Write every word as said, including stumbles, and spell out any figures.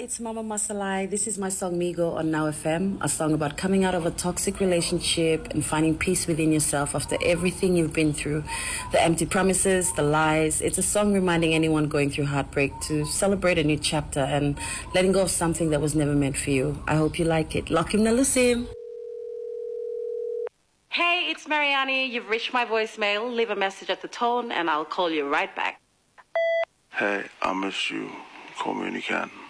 it's Mama Masalai. This is my song Migo on Now F M, a song about coming out of a toxic relationship and finding peace within yourself after everything you've been through. The empty promises, the lies. It's a song reminding anyone going through heartbreak to celebrate a new chapter and letting go of something that was never meant for you. I hope you like it. Lakim Nalusim. Hey, it's Mariani. You've reached my voicemail. Leave a message at the tone and I'll call you right back. Hey, I miss you. Call me when you can.